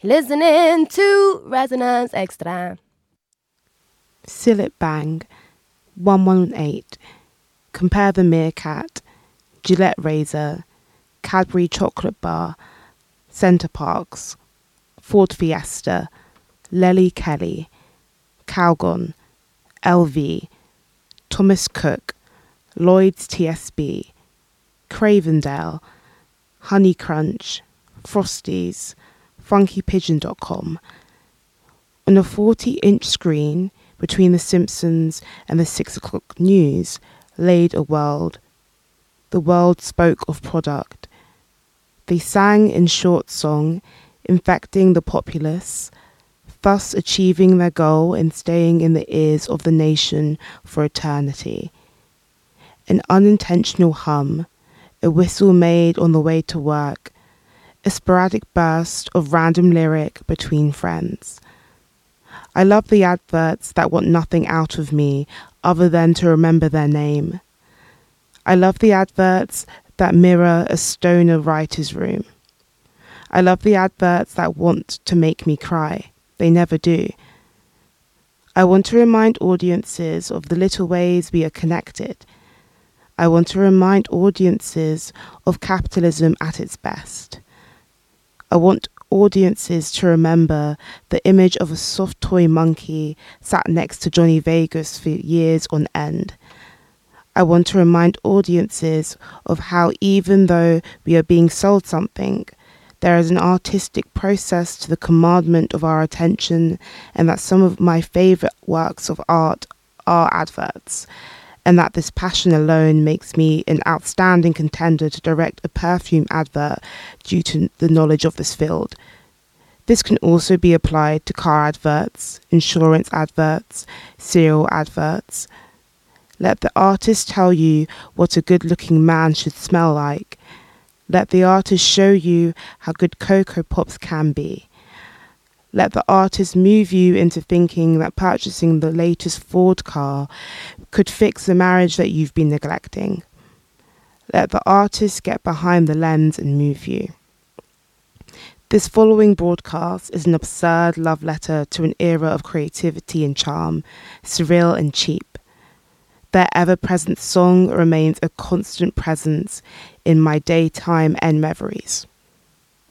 Listening to Resonance Extra. Sillet Bang, 118. Compare the Meerkat, Gillette Razor, Cadbury Chocolate Bar, Center Parcs, Ford Fiesta, Lely Kelly, Calgon, LV, Thomas Cook, Lloyd's TSB, Cravendale, Honey Crunch, Frosties, FunkyPigeon.com. On a 40-inch screen between The Simpsons and the 6 o'clock news laid a world. The world spoke of product. They sang in short song, infecting the populace, thus achieving their goal and staying in the ears of the nation for eternity. An unintentional hum, a whistle made on the way to work, a sporadic burst of random lyric between friends. I love the adverts that want nothing out of me other than to remember their name. I love the adverts that mirror a stoner writer's room. I love the adverts that want to make me cry. They never do. I want to remind audiences of the little ways we are connected. I want to remind audiences of capitalism at its best. I want audiences to remember the image of a soft toy monkey sat next to Johnny Vegas for years on end. I want to remind audiences of how even though we are being sold something, there is an artistic process to the commandment of our attention, and that some of my favourite works of art are adverts, and that this passion alone makes me an outstanding contender to direct a perfume advert due to the knowledge of this field. This can also be applied to car adverts, insurance adverts, cereal adverts. Let the artist tell you what a good-looking man should smell like. Let the artist show you how good Cocoa Pops can be. Let the artist move you into thinking that purchasing the latest Ford car could fix the marriage that you've been neglecting. Let the artist get behind the lens and move you. This following broadcast is an absurd love letter to an era of creativity and charm, surreal and cheap. Their ever-present song remains a constant presence in my daytime and memories.